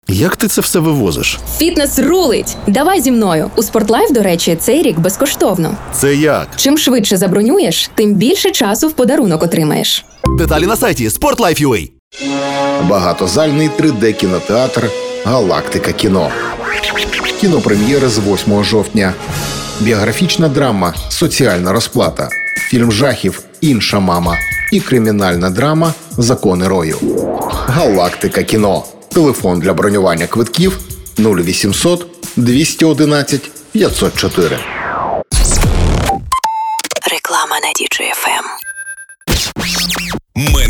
Як ти це все вивозиш? Фітнес рулить! Давай зі мною. У Спортлайф, до речі, цей рік безкоштовно. Це як? Чим швидше забронюєш, тим більше часу в подарунок отримаєш. Деталі на сайті Sportlife.ua. Багатозальний 3D-кінотеатр «Галактика кіно». Кінопрем'єри з 8 жовтня. Біографічна драма «Соціальна розплата». Фільм жахів «Інша мама». І кримінальна драма «Закони рою». «Галактика кіно». Телефон для бронювання квитків 0800 211 504. Реклама на DJ FM.